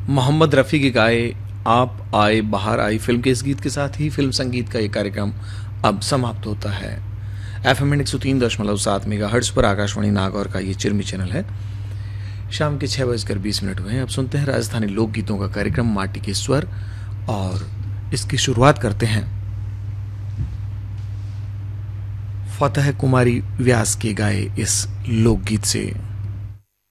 मोहम्मद रफ़ी के गाए आप आए बाहर आई फिल्म के इस गीत के साथ ही फिल्म संगीत का ये कार्यक्रम अब समाप्त होता है। FM 103.7 मेगाहर्ट्ज पर आकाशवाणी नागौर का ये चिरमी चैनल है। शाम के 6:20 हुए हैं। अब सुनते हैं राजस्थानी लोकगीतों का कार्यक्रम माटी के स्वर, और इसकी शुरुआत करते हैं फतेह कुमारी व्यास के गाए इस लोकगीत से।